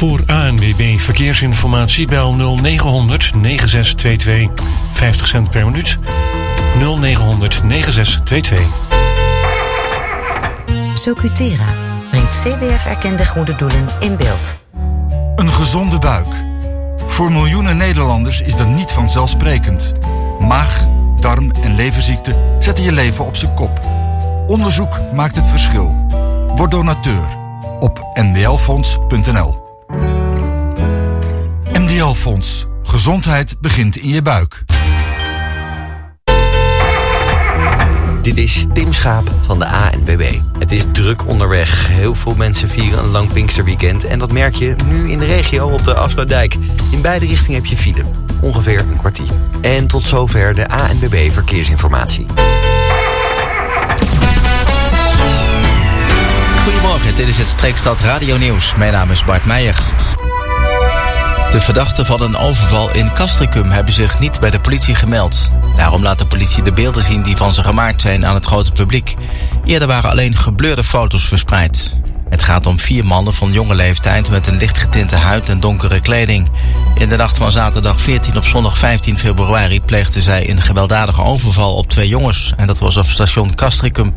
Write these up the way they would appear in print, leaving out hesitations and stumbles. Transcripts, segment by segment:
Voor ANWB Verkeersinformatie bel 0900 9622. 50 cent per minuut. 0900 9622. Socutera brengt CBF-erkende goede doelen in beeld. Een gezonde buik. Voor miljoenen Nederlanders is dat niet vanzelfsprekend. Maag, darm en leverziekten zetten je leven op zijn kop. Onderzoek maakt het verschil. Word donateur op ndlfonds.nl. NDL Fonds. Gezondheid begint in je buik. Dit is Tim Schaap van de ANWB. Het is druk onderweg. Heel veel mensen vieren een lang Pinksterweekend. En dat merk je nu in de regio op de Afsluitdijk. In beide richtingen heb je file. Ongeveer een kwartier. En tot zover de ANWB Verkeersinformatie. Goedemorgen, dit is het Streekstad Radio Nieuws. Mijn naam is Bart Meijer. De verdachten van een overval in Castricum hebben zich niet bij de politie gemeld. Daarom laat de politie de beelden zien die van ze gemaakt zijn aan het grote publiek. Eerder waren alleen gebleurde foto's verspreid. Het gaat om 4 mannen van jonge leeftijd met een lichtgetinte huid en donkere kleding. In de nacht van zaterdag 14 op zondag 15 februari pleegden zij een gewelddadige overval op 2 jongens. En dat was op station Castricum.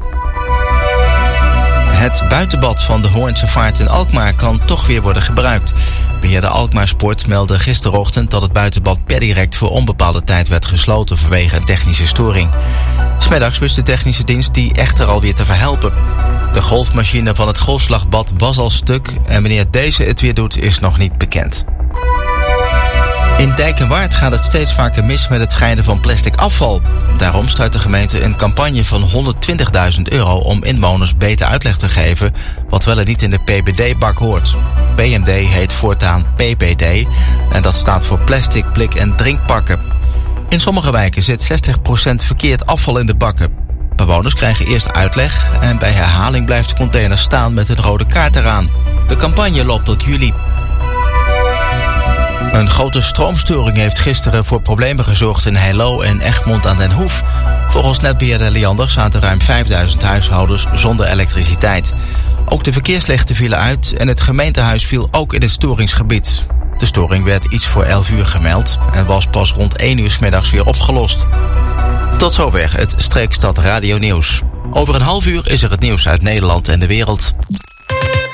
Het buitenbad van de Hoornse Vaart in Alkmaar kan toch weer worden gebruikt. Beheerder Alkmaar Sport meldde gisterochtend dat het buitenbad per direct voor onbepaalde tijd werd gesloten vanwege een technische storing. 'S Middags wist de technische dienst die echter alweer te verhelpen. De golfmachine van het golfslagbad was al stuk en wanneer deze het weer doet is nog niet bekend. In Dijk en Waard gaat het steeds vaker mis met het scheiden van plastic afval. Daarom start de gemeente een campagne van €120.000 om inwoners beter uitleg te geven wat wel en niet in de PBD-bak hoort. PMD heet voortaan PPD en dat staat voor plastic, blik en drinkpakken. In sommige wijken zit 60% verkeerd afval in de bakken. Bewoners krijgen eerst uitleg en bij herhaling blijft de container staan met een rode kaart eraan. De campagne loopt tot juli. Een grote stroomstoring heeft gisteren voor problemen gezorgd in Heilo en Egmond aan den Hoef. Volgens netbeheerder Liander zaten ruim 5000 huishoudens zonder elektriciteit. Ook de verkeerslichten vielen uit en het gemeentehuis viel ook in het storingsgebied. De storing werd iets voor 11 uur gemeld en was pas rond 1 uur 's middags weer opgelost. Tot zover het Streekstad Radio Nieuws. Over een half uur is er het nieuws uit Nederland en de wereld.